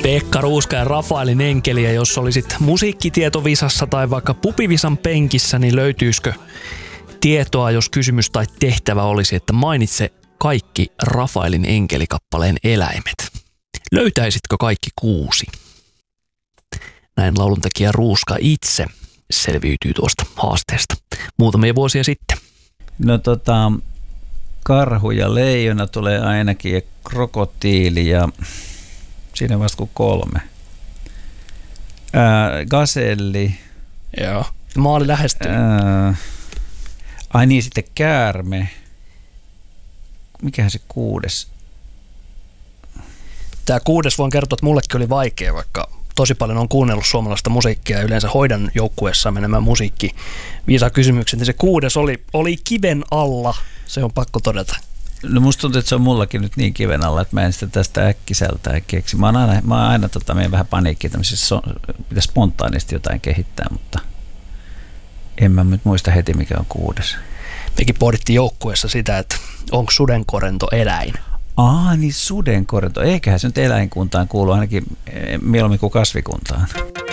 Pekka Ruuska ja Rafaelin enkeli, ja jos olisit musiikkitietovisassa tai vaikka pupivisan penkissä, niin löytyisikö tietoa, jos kysymys tai tehtävä olisi, että mainitse kaikki Rafaelin enkelikappaleen eläimet? Löytäisitkö kaikki 6? Näin lauluntekijä Ruuska itse selviytyy tuosta haasteesta muutamia vuosia sitten. No karhu ja leijona tulee ainakin, ja krokotiili, ja siinä vasta kuin 3. Gaselli. Joo. Maali lähestyy. Ai niin, sitten käärme. Mikähän se 6? Tämä 6 voin kertoa, että mullekin oli vaikea, vaikka tosi paljon on kuunnellut suomalaista musiikkia ja yleensä hoidan joukkueessa menemään musiikki viisakysymykset. Ja se 6 oli kiven alla, se on pakko todeta. No musta tuntuu, että se on mullakin nyt niin kiven alla, että mä en sitä tästä äkkiseltään keksi. Mä oon aina menen vähän paniikkiin tämmöisissä, pitäisi spontaanisti jotain kehittää, mutta en mä nyt muista heti, mikä on 6. Mekin pohdittiin joukkueessa sitä, että onko sudenkorento eläin. Niin sudenkorento. Eiköhän se nyt eläinkuntaan kuulu ainakin mieluummin kuin kasvikuntaan.